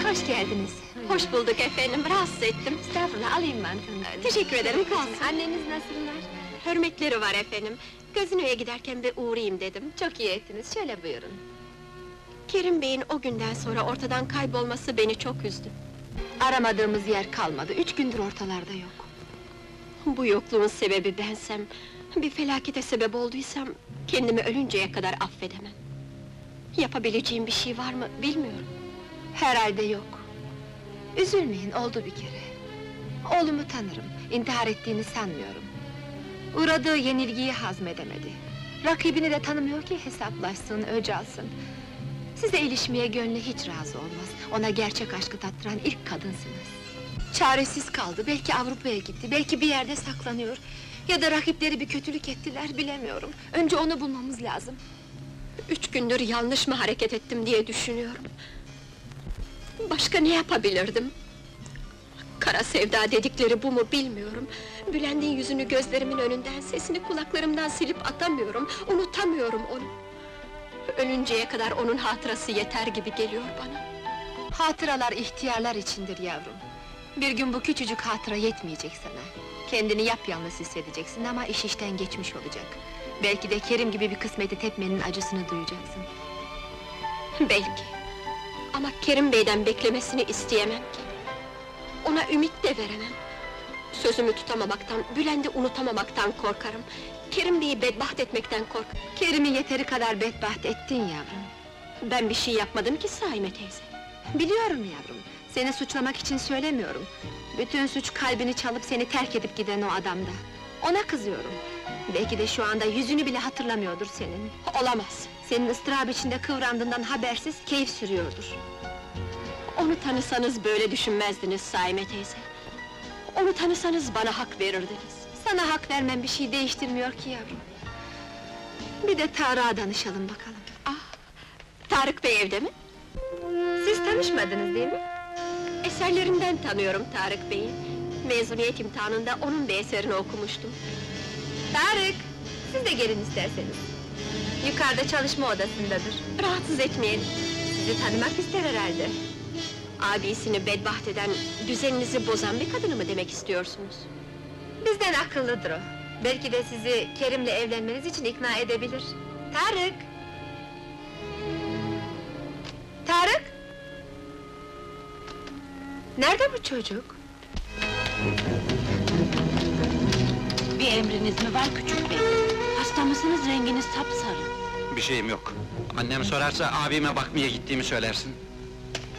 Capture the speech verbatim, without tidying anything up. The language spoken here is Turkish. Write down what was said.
Hoş geldiniz. Hoş bulduk efendim, rahatsız ettim. Estağfurullah, alayım ben efendim. Teşekkür ederim, kalsın. Anneniz nasıllar? Hürmetleri var efendim. Gazinoya giderken bir uğrayayım dedim. Çok iyi ettiniz, şöyle buyurun. Kerim Bey'in o günden sonra ortadan kaybolması beni çok üzdü. Aramadığımız yer kalmadı, üç gündür ortalarda yok. Bu yokluğun sebebi bensem, bir felakete sebep olduysam, kendimi ölünceye kadar affedemem. Yapabileceğim bir şey var mı, bilmiyorum. Herhalde yok. Üzülmeyin, oldu bir kere. Oğlumu tanırım, intihar ettiğini sanmıyorum. Uğradığı yenilgiyi hazmedemedi. Rakibini de tanımıyor ki hesaplaşsın, öc alsın. Size ilişmeye gönlü hiç razı olmaz. Ona gerçek aşkı tattıran ilk kadınsınız. Çaresiz kaldı, belki Avrupa'ya gitti, belki bir yerde saklanıyor. Ya da rakipleri bir kötülük ettiler, bilemiyorum. Önce onu bulmamız lazım. Üç gündür yanlış mı hareket ettim diye düşünüyorum. Başka ne yapabilirdim? Kara sevda dedikleri bu mu bilmiyorum. Bülent'in yüzünü gözlerimin önünden, sesini kulaklarımdan silip atamıyorum, unutamıyorum onu. Ölünceye kadar onun hatırası yeter gibi geliyor bana. Hatıralar ihtiyarlar içindir yavrum. Bir gün bu küçücük hatıra yetmeyecek sana. Kendini yapyalnız hissedeceksin ama iş işten geçmiş olacak. Belki de Kerim gibi bir kısmeti tepmenin acısını duyacaksın. Belki. Ama Kerim Bey'den beklemesini isteyemem ki. Ona ümit de veremem. Sözümü tutamamaktan, Bülent'i unutamamaktan korkarım. Kerim Bey'i bedbaht etmekten korkarım. Kerim'i yeteri kadar bedbaht ettin yavrum. Ben bir şey yapmadım ki Saime teyze. Biliyorum yavrum, seni suçlamak için söylemiyorum. Bütün suç kalbini çalıp seni terk edip giden o adamda. Ona kızıyorum. Belki de şu anda yüzünü bile hatırlamıyordur senin. Olamaz. Senin ıstırap içinde kıvrandığından habersiz keyif sürüyordur. Onu tanısanız böyle düşünmezdiniz Saime teyze. Onu tanısanız bana hak verirdiniz. Sana hak vermem bir şey değiştirmiyor ki yavrum. Bir de Tarık'a danışalım bakalım. Ah, Tarık Bey evde mi? Siz tanışmadınız değil mi? Eserlerinden tanıyorum Tarık Bey'i. Mezuniyet imtihanında onun bir eserini okumuştum. Tarık! Siz de gelin isterseniz. Yukarıda çalışma odasındadır. Rahatsız etmeyin. Sizi tanımak ister herhalde. Abisini bedbaht eden, düzeninizi bozan bir kadını mı demek istiyorsunuz? Bizden akıllıdır o. Belki de sizi Kerim'le evlenmeniz için ikna edebilir. Tarık! Tarık! Nerede bu çocuk? Bir emriniz mi var küçük bey? Hasta mısınız, renginiz sapsarı? Bir şeyim yok. Annem sorarsa abime bakmaya gittiğimi söylersin.